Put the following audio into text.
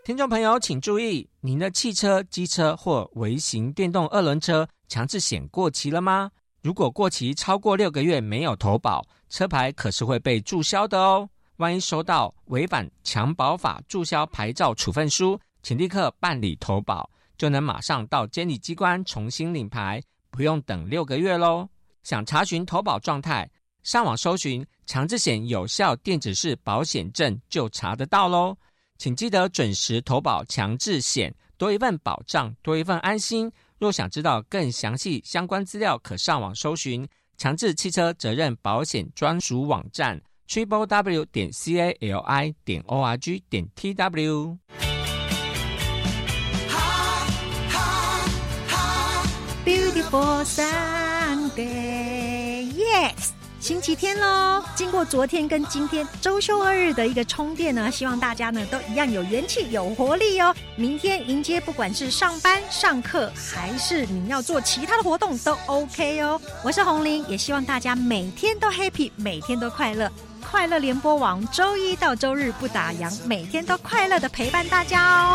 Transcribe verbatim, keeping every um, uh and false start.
听众朋友请注意，您的汽车、机车或微型电动二轮车强制险过期了吗？如果过期超过六个月没有投保，车牌可是会被注销的哦。万一收到违反强保法注销牌照处分书，请立刻办理投保，就能马上到监理机关重新领牌，不用等六个月咯。想查询投保状态，上网搜寻强制险有效电子式保险证就查得到咯。请记得准时投保强制险，多一份保障，多一份安心。若想知道更详细相关资料，可上网搜寻强制汽车责任保险专属网站 triple w 点 c a l i 点 o r g 点 t w。 Beautiful Sunday Yes，星期天咯，经过昨天跟今天周休二日的一个充电呢，希望大家呢都一样有元气有活力哦。明天迎接不管是上班上课还是你要做其他的活动都 OK 哦。我是洪玲，也希望大家每天都 happy， 每天都快乐。快乐联播网周一到周日不打烊，每天都快乐的陪伴大家哦。